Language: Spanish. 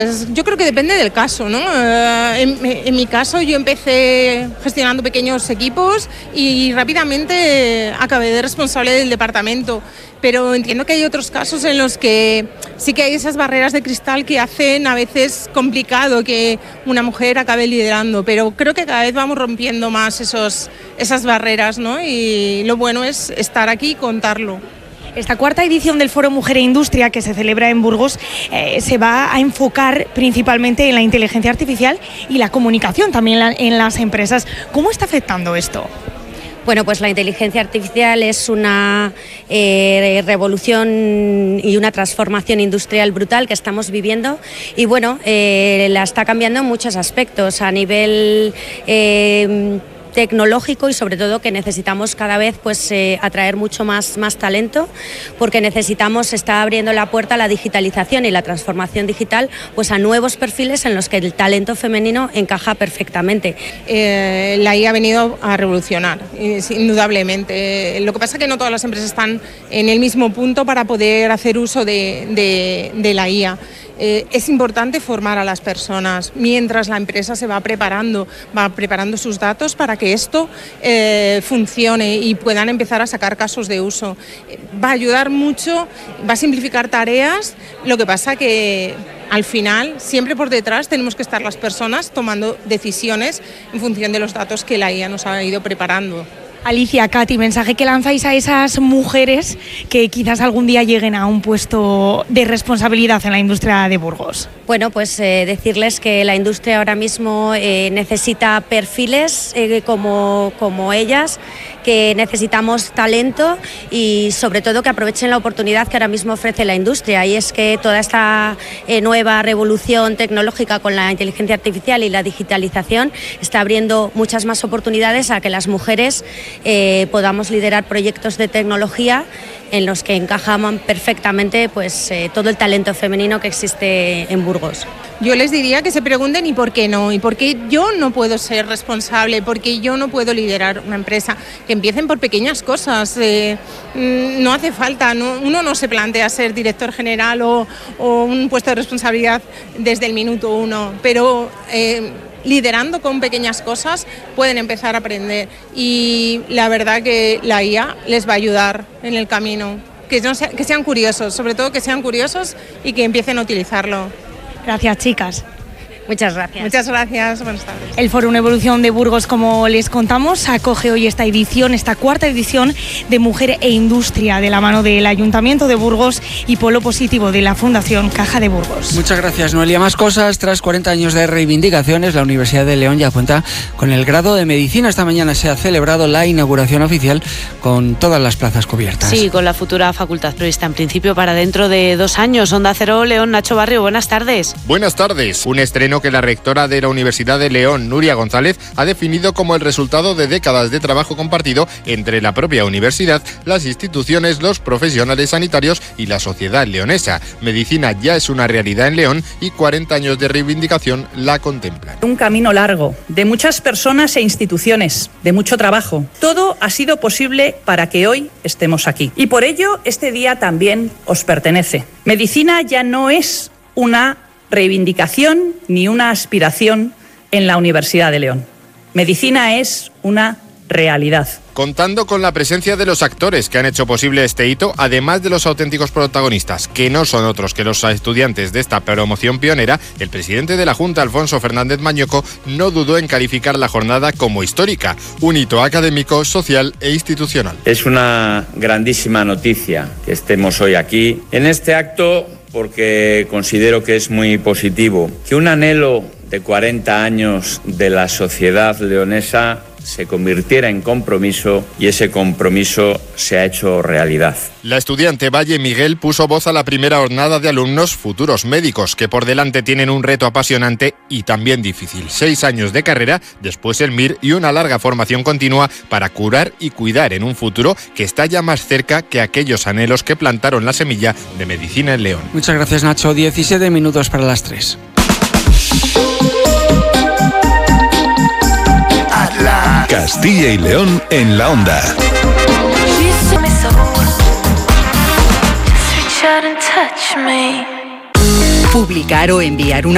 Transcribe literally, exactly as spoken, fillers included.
Yo creo que depende del caso, ¿no? En, en mi caso yo empecé gestionando pequeños equipos y rápidamente acabé de responsable del departamento, pero entiendo que hay otros casos en los que sí que hay esas barreras de cristal que hacen a veces complicado que una mujer acabe liderando, pero creo que cada vez vamos rompiendo más esos, esas barreras, ¿no? Y lo bueno es estar aquí y contarlo. Esta cuarta edición del Foro Mujer e Industria, que se celebra en Burgos, eh, se va a enfocar principalmente en la inteligencia artificial y la comunicación también la, en las empresas. ¿Cómo está afectando esto? Bueno, pues la inteligencia artificial es una eh, revolución y una transformación industrial brutal que estamos viviendo y bueno, eh, la está cambiando en muchos aspectos a nivel Eh, tecnológico y sobre todo que necesitamos cada vez pues eh, atraer mucho más, más talento porque necesitamos, está abriendo la puerta a la digitalización y la transformación digital pues a nuevos perfiles en los que el talento femenino encaja perfectamente. Eh, la I A ha venido a revolucionar, indudablemente. Lo que pasa es que no todas las empresas están en el mismo punto para poder hacer uso de, de, de la I A. Eh, es importante formar a las personas mientras la empresa se va preparando, va preparando sus datos para que esto eh, funcione y puedan empezar a sacar casos de uso. Eh, va a ayudar mucho, va a simplificar tareas, lo que pasa que al final siempre por detrás tenemos que estar las personas tomando decisiones en función de los datos que la I A nos ha ido preparando. Alicia, Katy, mensaje que lanzáis a esas mujeres que quizás algún día lleguen a un puesto de responsabilidad en la industria de Burgos. Bueno, pues eh, decirles que la industria ahora mismo eh, necesita perfiles eh, como, como ellas, que necesitamos talento y sobre todo que aprovechen la oportunidad que ahora mismo ofrece la industria, y es que toda esta eh, nueva revolución tecnológica con la inteligencia artificial y la digitalización está abriendo muchas más oportunidades a que las mujeres eh, podamos liderar proyectos de tecnología en los que encajaban perfectamente pues, eh, todo el talento femenino que existe en Burgos. Yo les diría que se pregunten ¿y por qué no? ¿Y por qué yo no puedo ser responsable? ¿Por qué yo no puedo liderar una empresa? Que empiecen por pequeñas cosas. Eh, no hace falta, no, uno no se plantea ser director general o, o un puesto de responsabilidad desde el minuto uno, pero Eh, liderando con pequeñas cosas pueden empezar a aprender y la verdad que la I A les va a ayudar en el camino, que, no sea, que sean curiosos, sobre todo que sean curiosos y que empiecen a utilizarlo. Gracias, chicas. Muchas gracias. Muchas gracias, buenas tardes. El Foro Una Evolución de Burgos, como les contamos, acoge hoy esta edición, esta cuarta edición de Mujer e Industria, de la mano del Ayuntamiento de Burgos y Polo Positivo de la Fundación Caja de Burgos. Muchas gracias, Noelia. Más cosas. Tras cuarenta años de reivindicaciones, la Universidad de León ya cuenta con el grado de Medicina. Esta mañana se ha celebrado la inauguración oficial con todas las plazas cubiertas. Sí, con la futura facultad prevista en principio para dentro de dos años. Onda Cero, León, Nacho Barrio, buenas tardes. Buenas tardes. Un estreno que la rectora de la Universidad de León, Nuria González, ha definido como el resultado de décadas de trabajo compartido entre la propia universidad, las instituciones, los profesionales sanitarios y la sociedad leonesa. Medicina ya es una realidad en León y cuarenta años de reivindicación la contemplan. Un camino largo, de muchas personas e instituciones, de mucho trabajo. Todo ha sido posible para que hoy estemos aquí. Y por ello, este día también os pertenece. Medicina ya no es una reivindicación ni una aspiración en la Universidad de León. Medicina es una realidad. Contando con la presencia de los actores que han hecho posible este hito, además de los auténticos protagonistas, que no son otros que los estudiantes de esta promoción pionera, el presidente de la Junta, Alfonso Fernández Mañoco, no dudó en calificar la jornada como histórica, un hito académico, social e institucional. Es una grandísima noticia que estemos hoy aquí en este acto, porque considero que es muy positivo que un anhelo de cuarenta años de la sociedad leonesa se convirtiera en compromiso y ese compromiso se ha hecho realidad. La estudiante Valle Miguel puso voz a la primera jornada de alumnos futuros médicos que por delante tienen un reto apasionante y también difícil. Seis años de carrera, después el M I R y una larga formación continua para curar y cuidar en un futuro que está ya más cerca que aquellos anhelos que plantaron la semilla de medicina en León. Muchas gracias, Nacho. diecisiete minutos para las tres. Castilla y León en la onda. Publicar o enviar una